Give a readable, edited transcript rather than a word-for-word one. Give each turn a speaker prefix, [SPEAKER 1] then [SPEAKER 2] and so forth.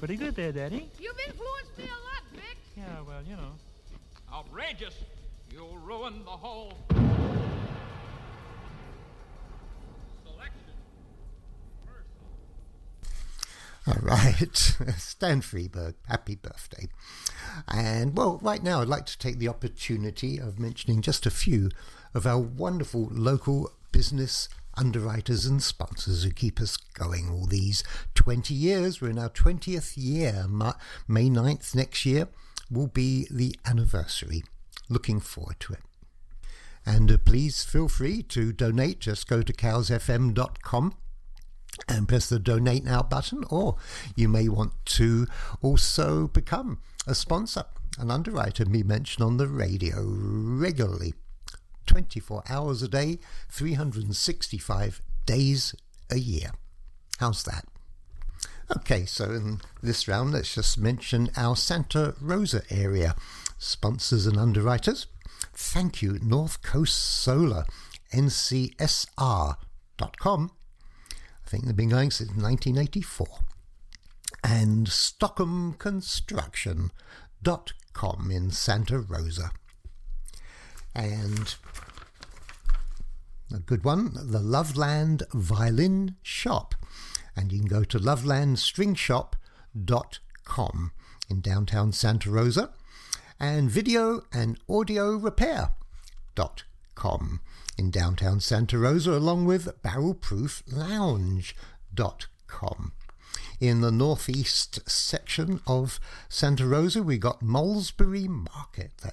[SPEAKER 1] pretty good there, Daddy.
[SPEAKER 2] You've influenced me a lot, Vic.
[SPEAKER 1] Yeah, well, you know.
[SPEAKER 3] Outrageous! You'll ruin the whole selection.
[SPEAKER 4] All right, Stan Freberg, happy birthday. And, well, right now I'd like to take the opportunity of mentioning just a few of our wonderful local business underwriters and sponsors who keep us going all these 20 years. We're in our 20th year. May 9th next year will be the anniversary. Looking forward to it. And please feel free to donate. Just go to cowsfm.com and press the donate now button, or you may want to also become a sponsor, an underwriter, and be mentioned on the radio regularly, 24 hours a day, 365 days a year. How's that? Okay, so in this round, let's just mention our Santa Rosa area sponsors and underwriters. Thank you, North Coast Solar, NCSR.com. I think they've been going since 1984. And StockhamConstruction.com in Santa Rosa. And a good one, the Loveland Violin Shop. And you can go to lovelandstringshop.com in downtown Santa Rosa. And Video and Audio Repair.com in downtown Santa Rosa, along with BarrelProofLounge.com. In the northeast section of Santa Rosa, we got Molesbury Market. That's